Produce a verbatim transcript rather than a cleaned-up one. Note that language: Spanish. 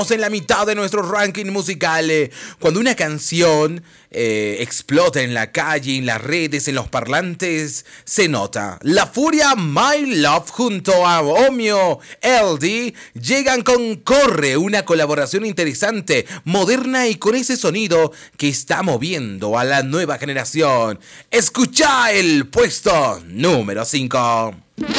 En la mitad de nuestro ranking musical, eh, cuando una canción eh, explota en la calle, en las redes, en los parlantes, se nota. La Furia My Love junto a Omio L D llegan con Corre, una colaboración interesante, moderna y con ese sonido que está moviendo a la nueva generación. Escucha el puesto número cinco.